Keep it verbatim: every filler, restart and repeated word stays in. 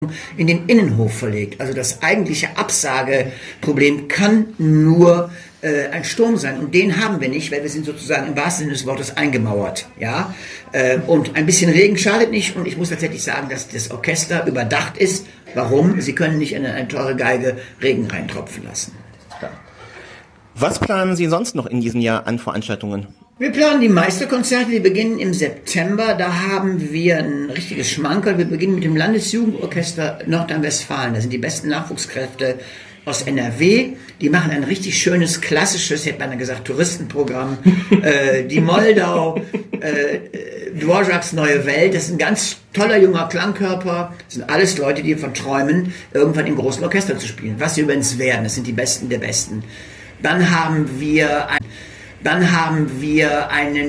in den Innenhof verlegt. Also das eigentliche Absageproblem kann nur äh, ein Sturm sein. Und den haben wir nicht, weil wir sind sozusagen im wahrsten Sinne des Wortes eingemauert. Ja? Äh, und ein bisschen Regen schadet nicht. Und ich muss tatsächlich sagen, dass das Orchester überdacht ist. Warum? Sie können nicht in eine teure Geige Regen reintropfen lassen. Was planen Sie sonst noch in diesem Jahr an Veranstaltungen? Wir planen die Meisterkonzerte, die beginnen im September. Da haben wir ein richtiges Schmankerl. Wir beginnen mit dem Landesjugendorchester Nordrhein-Westfalen. Da sind die besten Nachwuchskräfte aus N R W. Die machen ein richtig schönes, klassisches, hätte man gesagt, Touristenprogramm. äh, die Moldau, äh, Dvořáks Neue Welt. Das ist ein ganz toller junger Klangkörper. Das sind alles Leute, die davon träumen, irgendwann im großen Orchester zu spielen. Was sie übrigens werden. Das sind die Besten der Besten. Dann haben wir ein Dann haben wir einen